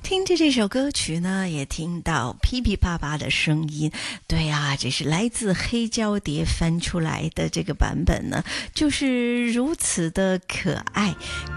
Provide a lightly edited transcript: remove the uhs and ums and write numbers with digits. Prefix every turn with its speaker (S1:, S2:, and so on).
S1: 听着这首歌曲呢，也听到噼噼啪啪的声音。对啊，这是来自黑胶碟翻出来的这个版本呢，就是如此的可爱。